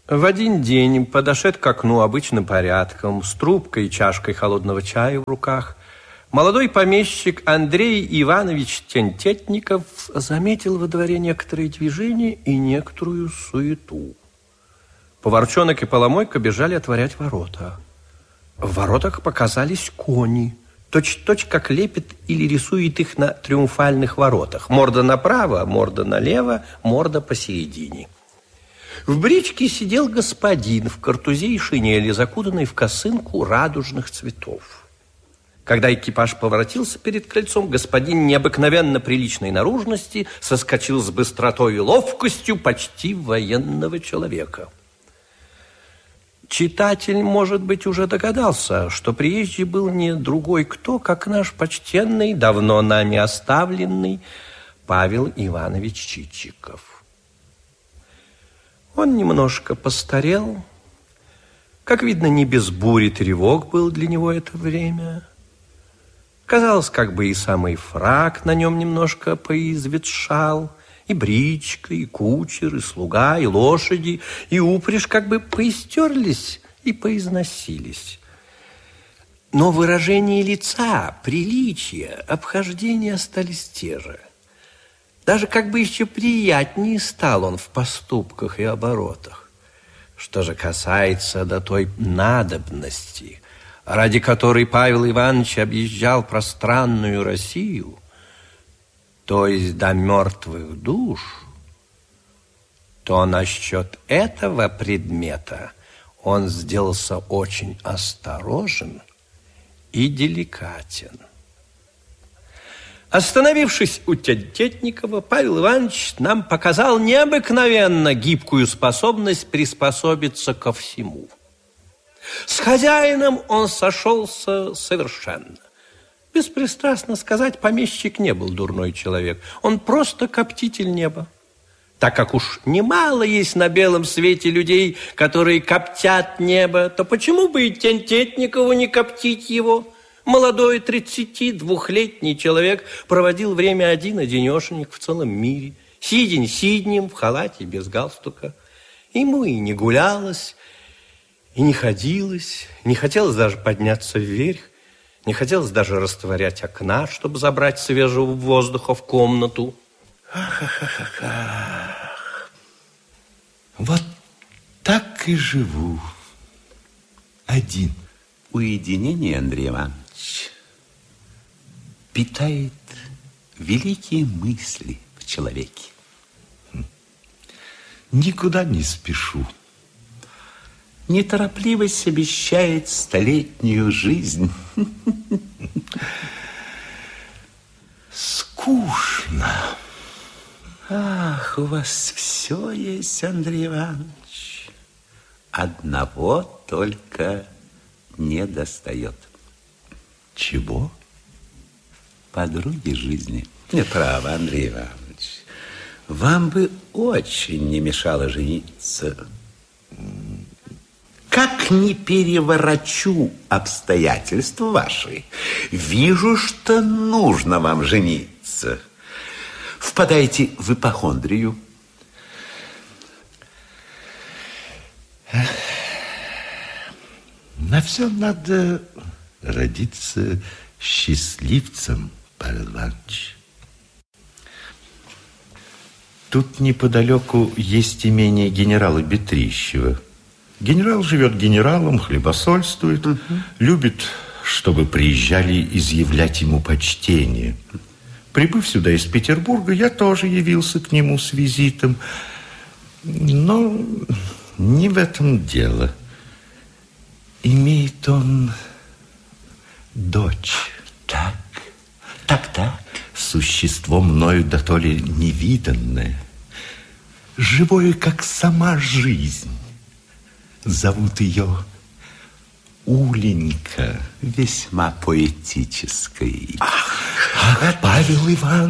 В один день, подошед к окну обычным порядком, с трубкой и чашкой холодного чая в руках, молодой помещик Андрей Иванович Тентетников заметил во дворе некоторые движения и некоторую суету. Поварчонок и Поломойка бежали отворять ворота. В воротах показались кони, точь-в-точь, как лепит или рисует их на триумфальных воротах. Морда направо, морда налево, морда посередине. В бричке сидел господин в картузе и шинели, закутанный в косынку радужных цветов. Когда экипаж поворотился перед крыльцом, господин необыкновенно приличной наружности соскочил с быстротой и ловкостью почти военного человека. Читатель, может быть, уже догадался, что приезжий был не другой кто, как наш почтенный, давно нами оставленный Павел Иванович Чичиков. Он немножко постарел. Как видно, не без бури тревог был для него это время. Казалось, как бы и самый фрак на нем немножко поизветшал, и бричка, и кучер, и слуга, и лошади, и упряжь как бы поистерлись и поизносились. Но выражение лица, приличия, обхождения остались те же. Даже как бы еще приятнее стал он в поступках и оборотах. Что же касается до той надобности, ради которой Павел Иванович объезжал пространную Россию, то есть до мертвых душ, то насчет этого предмета он сделался очень осторожен и деликатен. Остановившись у Тентетникова, Павел Иванович нам показал необыкновенно гибкую способность приспособиться ко всему. С хозяином он сошелся совершенно. Беспристрастно сказать, помещик не был дурной человек. Он просто коптитель неба. Так как уж немало есть на белом свете людей, которые коптят небо, то почему бы и Тентетникову не коптить его? Молодой 32-летний человек проводил время один-одинешенек в целом мире, сидень сиднем, в халате, без галстука. Ему и не гулялось, и не ходилось, не хотелось даже подняться вверх, не хотелось даже растворять окна, чтобы забрать свежего воздуха в комнату. Ах. Вот так и живу. Один. Уединение, Андрей Иванович, питает великие мысли в человеке. Никуда не спешу. Неторопливость обещает столетнюю жизнь. Скучно. Ах, у вас все есть, Андрей Иванович. Одного только не достает. Чего? Подруги жизни. Неправо, Андрей Иванович. Вам бы очень не мешало жениться. Как ни переворачу обстоятельства ваши, вижу, что нужно вам жениться. Впадаете в ипохондрию. На все надо родиться счастливцем, Павел Иванович. Тут неподалеку есть имение генерала Бетрищева. Генерал живет генералом, хлебосольствует, любит, чтобы приезжали изъявлять ему почтение. Прибыв сюда из Петербурга, я тоже явился к нему с визитом. Но не в этом дело. Имеет он дочь. Так. Существо мною дотоле невиданное, живое, как сама жизнь. Зовут ее Уленька. Весьма поэтическое. Павел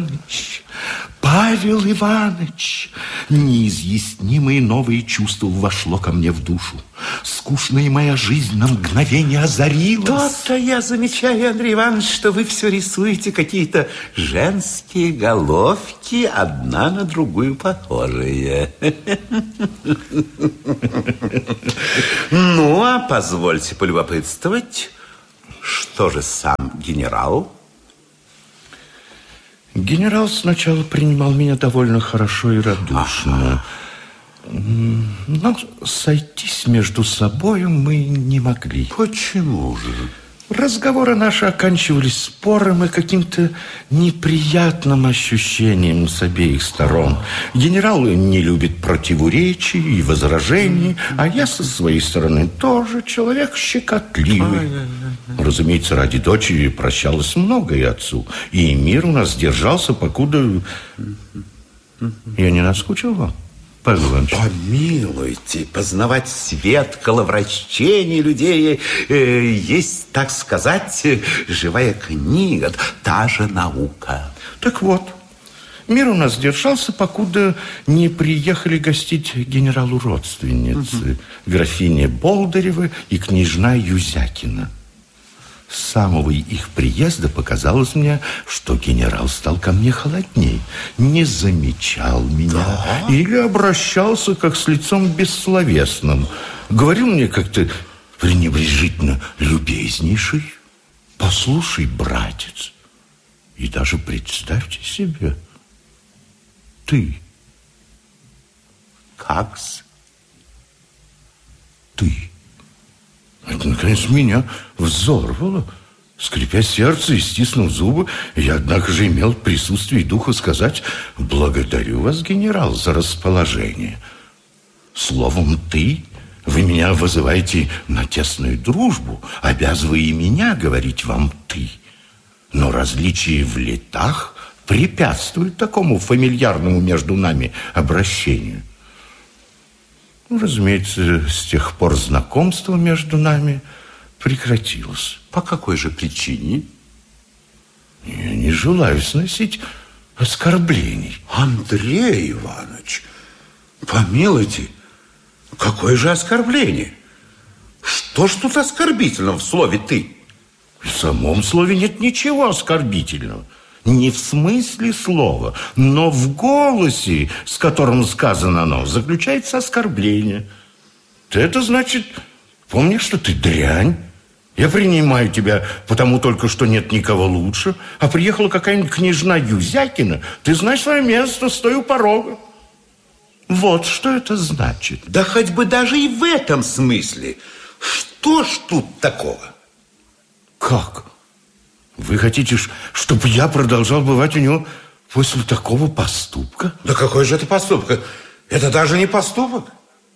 Иванович, неизъяснимые новые чувства вошло ко мне в душу. Скучная моя жизнь на мгновение озарилась. То-то я замечаю, Андрей Иванович, что вы все рисуете какие-то женские головки, одна на другую похожие. позвольте полюбопытствовать, что же сам генерал? Генерал сначала принимал меня довольно хорошо и радушно. Но сойтись между собой мы не могли. Почему же? Разговоры наши оканчивались спором и каким-то неприятным ощущением с обеих сторон. Генерал не любит противоречий и возражений, а я со своей стороны тоже человек щекотливый. Разумеется, ради дочери прощалось многое отцу, и мир у нас держался, покуда... Я не наскучил вам, Павел Иванович? Помилуйте, познавать свет, коловращение людей есть, так сказать, живая книга, та же наука. Так вот, мир у нас держался, покуда не приехали гостить генералу родственницы, графиня Болдырева и княжна Юзякина. С самого их приезда показалось мне, что генерал стал ко мне холодней, не замечал меня или обращался как с лицом бессловесным. Говорил мне как-то пренебрежительно: любезнейший, послушай, братец. И даже представьте себе, ты. Как-с? Ты. Это, наконец, меня взорвало. Скрипя сердце и стиснув зубы, я, однако же, имел присутствие духа сказать: благодарю вас, генерал, за расположение. Словом, ты, вы меня вызываете на тесную дружбу, обязывая и меня говорить вам ты. Но различие в летах препятствует такому фамильярному между нами обращению. Разумеется, с тех пор знакомство между нами прекратилось. По какой же причине? Я не желаю сносить оскорблений. Андрей Иванович, помилуйте, какое же оскорбление? Что ж тут оскорбительного в слове «ты»? В самом слове нет ничего оскорбительного. Не в смысле слова, но в голосе, с которым сказано оно, заключается оскорбление. Это значит, помни, что ты дрянь. Я принимаю тебя, потому только что нет никого лучше. А приехала какая-нибудь княжна Юзякина, ты знаешь свое место, стой у порога. Вот что это значит. Да хоть бы даже и в этом смысле. Что ж тут такого? Как? Вы хотите, чтобы я продолжал бывать у него после такого поступка? Да какой же это поступок? Это даже не поступок.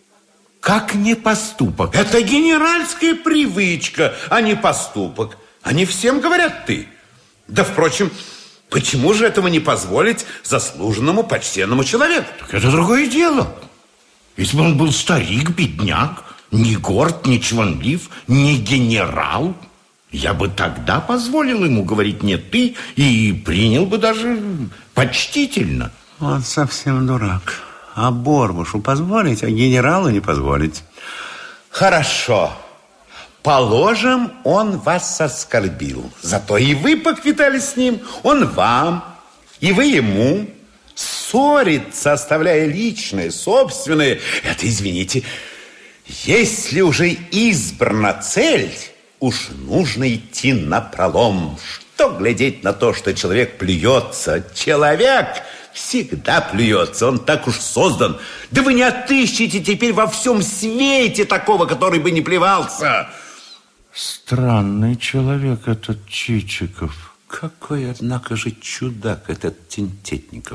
Как не поступок? Это генеральская привычка, а не поступок. Они всем говорят «ты». Да, впрочем, почему же этого не позволить заслуженному, почтенному человеку? Так это другое дело. Если бы он был старик, бедняк, не горд, не чванлив, не генерал, я бы тогда позволил ему говорить «не ты» и принял бы даже почтительно. Он совсем дурак. А Борбушу позволить, а генералу не позволить. Хорошо. Положим, он вас оскорбил. Зато и вы поквитались с ним. Он вам, и вы ему. Ссориться, оставляя личное, собственное, это, извините, если уже избрана цель, уж нужно идти напролом. Что глядеть на то, что человек плюется? Человек всегда плюется, он так уж создан. Да вы не отыщете теперь во всем свете такого, который бы не плевался. Странный человек этот Чичиков. Какой, однако же, чудак этот Тентетников.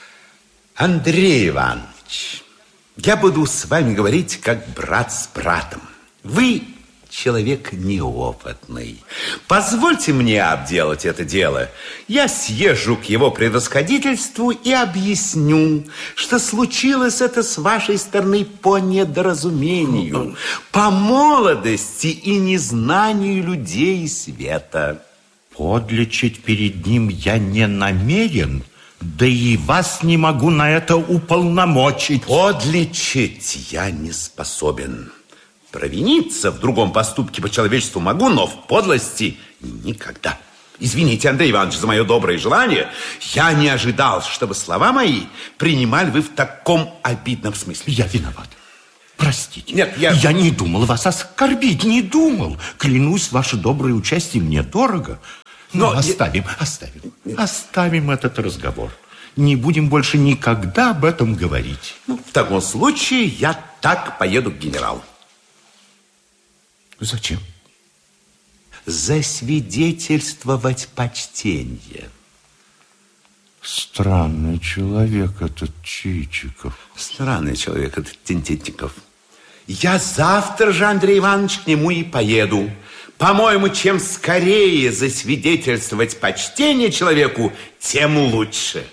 Андрей Иванович, я буду с вами говорить как брат с братом. Вы человек неопытный. Позвольте мне обделать это дело. Я съезжу к его превосходительству и объясню, что случилось это с вашей стороны по недоразумению, по молодости и незнанию людей и света. Подлечить перед ним я не намерен, да и вас не могу на это уполномочить. Подлечить я не способен. Провиниться в другом поступке по человечеству могу, но в подлости никогда. Извините, Андрей Иванович, за мое доброе желание. Я не ожидал, чтобы слова мои принимали вы в таком обидном смысле. Я виноват. простите. Нет, я не думал вас оскорбить, не думал. Клянусь, ваше доброе участие мне дорого. Но оставим этот разговор. Не будем больше никогда об этом говорить. Ну, в таком случае я так поеду к генералу. Зачем? Засвидетельствовать почтение. Странный человек этот Чичиков. Странный человек этот Тинтитников. Я завтра же, Андрей Иванович, к нему и поеду. По-моему, чем скорее засвидетельствовать почтение человеку, тем лучше.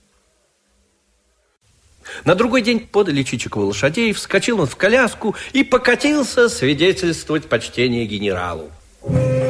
На другой день подали Чичикову лошадей, вскочил он в коляску и покатился свидетельствовать почтение генералу.